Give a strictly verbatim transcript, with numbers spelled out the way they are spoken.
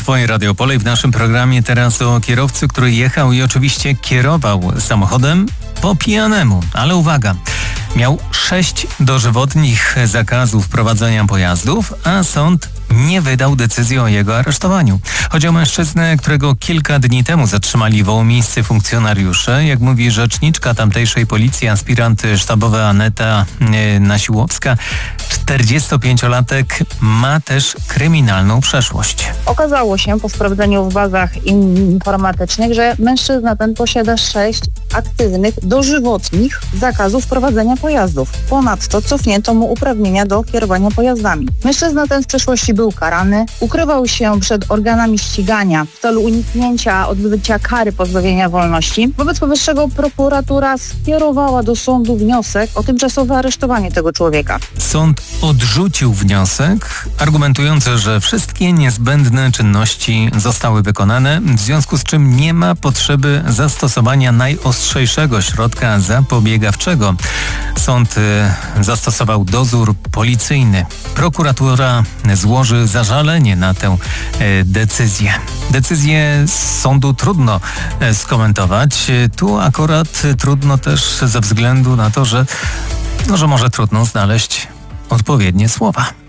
Twoje Radio Pole i w naszym programie teraz o kierowcy, który jechał i oczywiście kierował samochodem po pijanemu. Ale uwaga, miał sześć dożywotnich zakazów prowadzenia pojazdów, a sąd nie wydał decyzji o jego aresztowaniu. Chodzi o mężczyznę, którego kilka dni temu zatrzymali wołomiejscy funkcjonariusze. Jak mówi rzeczniczka tamtejszej policji, aspirant sztabowy Aneta Nasiłowska, czterdziestopięciolatek ma też kryminalną przeszłość. Okazało się po sprawdzeniu w bazach informatycznych, że mężczyzna ten posiada sześć aktywnych, dożywotnich zakazów prowadzenia pojazdów. Ponadto cofnięto mu uprawnienia do kierowania pojazdami. Mężczyzna ten w przeszłości był karany, ukrywał się przed organami ścigania w celu uniknięcia odbycia kary pozbawienia wolności. Wobec powyższego prokuratura skierowała do sądu wniosek o tymczasowe aresztowanie tego człowieka. Sąd odrzucił wniosek, argumentując, że wszystkie niezbędne czynności zostały wykonane, w związku z czym nie ma potrzeby zastosowania najostrzejszego środka zapobiegawczego. Sąd y, zastosował dozór policyjny. Prokuratura złoży zażalenie na tę y, decyzję. Decyzję sądu trudno y, skomentować. Tu akurat y, trudno też ze względu na to, że, no, że może trudno znaleźć odpowiednie słowa.